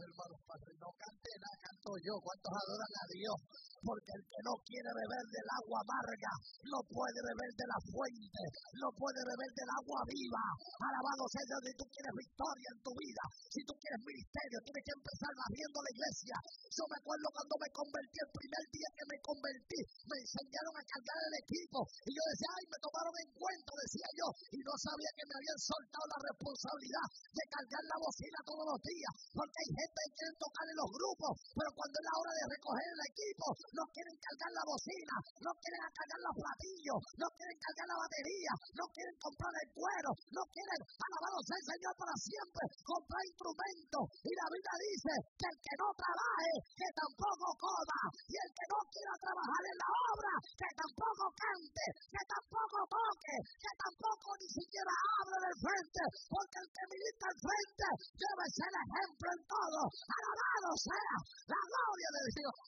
hermanos padres, no cante nada, canto yo. ¿Cuántos adoran a Dios? Porque el que no quiere beber del agua amarga, no puede beber de la fuente, no puede beber del agua viva. Alabado sea Dios. Si tú quieres victoria en tu vida, si tú quieres ministerio, tienes que empezar barriendo la iglesia. Yo me acuerdo cuando me convertí, el primer día que me convertí, me enseñaron a cargar el equipo, y yo decía, ay, me tomaron en cuenta, decía yo, y no sabía que me habían soltado la responsabilidad de cargar la bocina todos los días, porque hay gente que quiere tocar en los grupos, pero cuando es la hora de recoger el equipo, no quieren cargar la bocina, no quieren cargar los platillos, no quieren cargar la batería, no quieren comprar el cuero, no quieren, alabado sea el Señor, para siempre comprar instrumentos. Y la Biblia dice que el que no trabaje, que tampoco coma, y el que no quiera trabajar en la obra, que tampoco cante, que tampoco toque, que tampoco ni siquiera hable del frente, porque el que milita al frente debe ser ejemplo en todo. Alabado sea la gloria de Dios.